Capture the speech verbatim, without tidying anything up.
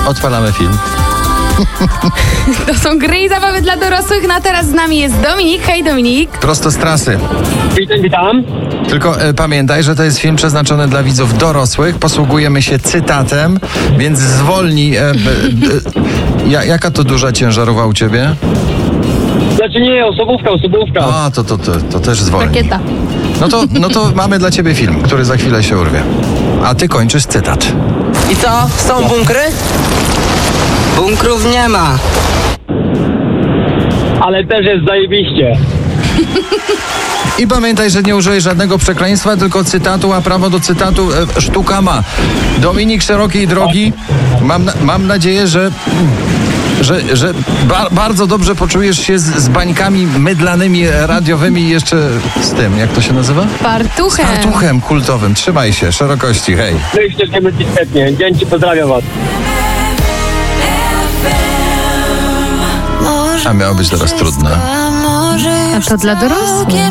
Odpalamy film. To są gry i zabawy dla dorosłych, no a teraz z nami jest Dominik. Hej Dominik. Prosto z trasy. Witam, witam. Tylko e, pamiętaj, że to jest film przeznaczony dla widzów dorosłych. Posługujemy się cytatem, więc zwolnij. E, b, b, ja, jaka to duża ciężarówka u ciebie? Znaczy nie, osobówka, osobówka. A, to, to, to, to też zwolnij. Rakieta. No to, no to mamy dla ciebie film, który za chwilę się urwie. A ty kończysz cytat. I co? Są bunkry? Bunkrów nie ma. Ale też jest zajebiście. I pamiętaj, że nie użyłeś żadnego przekleństwa, tylko cytatu, a prawo do cytatu e, sztuka ma. Dominik Szerokiej Drogi, mam, na, mam nadzieję, że, że, że ba, bardzo dobrze poczujesz się z, z bańkami mydlanymi, radiowymi i jeszcze z tym, jak to się nazywa? Fartuchem. Fartuchem kultowym. Trzymaj się, szerokości, hej. Myślę, że będzie świetnie. Dzięki, pozdrawiam was. A miało być teraz trudne. A to dla dorosłych.